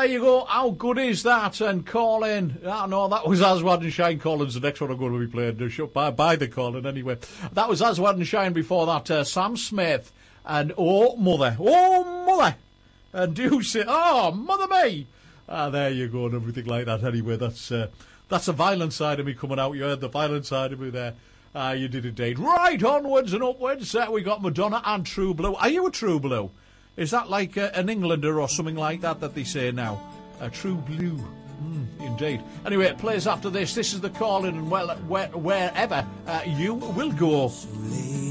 there you go. How good is that? And Colin. Ah, no, that was Aswad and Shine. Colin's the next one I'm going to be playing. By the Colin, anyway. That was Aswad and Shine before that. Sam Smith and Oh, Mother. Oh, Mother. And do say, oh, Mother me. Ah, there you go, and everything like that. Anyway, that's the violent side of me coming out. You heard the violent side of me there. You did indeed. Right, onwards and upwards. We got Madonna and True Blue. Are you a True Blue? Is that like an Englander or something like that they say now? A True Blue. Indeed. Anyway, it plays after this. This is the Calling, and well, wherever you will go.